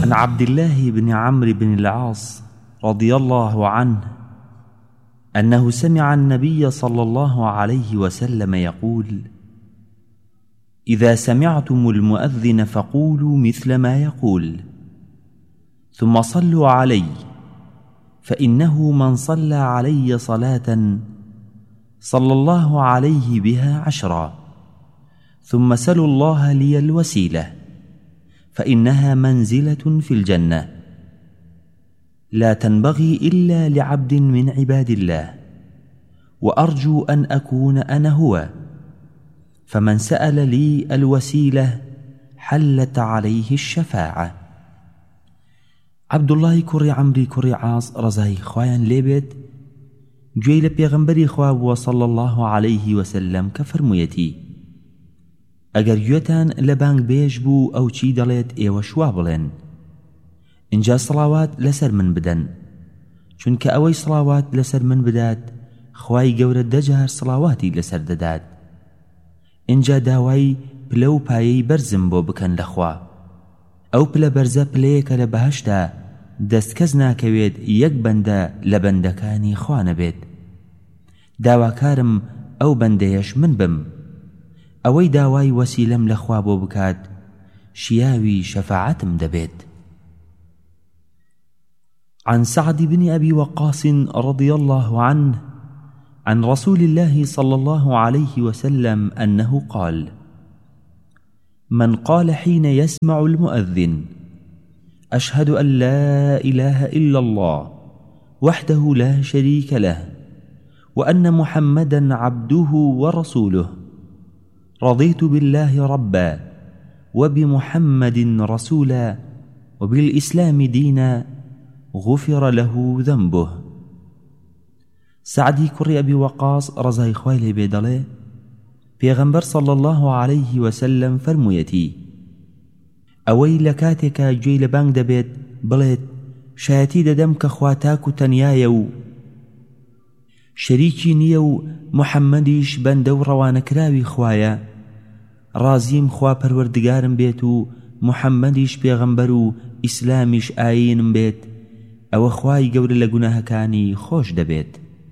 عن عبد الله بن عمرو بن العاص رضي الله عنه أنه سمع النبي صلى الله عليه وسلم يقول: إذا سمعتم المؤذن فقولوا مثل ما يقول، ثم صلوا علي، فإنه من صلى علي صلاة صلى الله عليه بها 10، ثم سلوا الله لي الوسيلة، فإنها منزلة في الجنة لا تنبغي إلا لعبد من عباد الله، وأرجو أن أكون أنا هو، فمن سأل لي الوسيلة حلت عليه الشفاعة. عبد الله كري عمري كري عاص رزاي خوايان ليبت گوێی لە پێغەمبەری خوا بووە صلى الله عليه وسلم کە فەرموویەتی: ئەگەر گوێتان لە بانگ بێژ بوو ئەو چی دەڵێت ئێوە شوا بڵێن، اینجا سڵاوات لەسەر من بدەن، چونکە ئەوەی سڵاوات لەسەر من بدات خوای گەورە 10 جار سڵاواتی لەسەر دەدات. اینجا داوای پلە و پایەی بەرزم بۆ بکەن لە خوا. ئەو پلە بەرزە پلەیەکە لە بەهەشتا دەست کەس ناکەوێت یەک بەندە لە بەندەکانی خوا نەبێت. داواکارم ئەو بەندەیەش من بم. ئەوەی داوای وەسیلەم لە خوا بۆ بکات شیاوی شەفاعەتم دەبێت. عن سعد بن أبي وقاص رضي الله عنه عن رسول الله صلى الله عليه وسلم أنه قال: من قال حين يسمع المؤذن: أشهد أن لا إله إلا الله وحده لا شريك له وأن محمدا عبده ورسوله، رضيت بالله ربا وبمحمد رسولا وبالإسلام دينا، غفر له ذنبه. سعدی کوڕی ئەبی وەقاص ڕەزای خوای لێ بێ دەڵێ: پێغەمبەر صلى الله عليه وسلم فەرموویەتی: ئەوەی لە کاتێکە گوێی لە بانگ دەبێت بڵێت شایەتی دەدەم کە خوا تاک و تەنیایە و شەریکی نییە و محەممەدیش بەندە و ڕەوانەکراوی خوایە، ڕازیم خوا پەروەردگارم بێت و محەممەدیش پێغەمبەر و ئیسلامیش ئاینم بێت، ئەوە خوای گەورە لە گوناهەکانی خۆش دەبێت.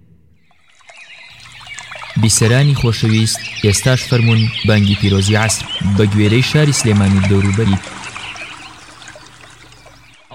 بیسەرانی خۆشەویست، ئێستاش فەرموون بانگی پیرۆزی عەسر بە گوێرەی شاری سلێمانی دەوروبەری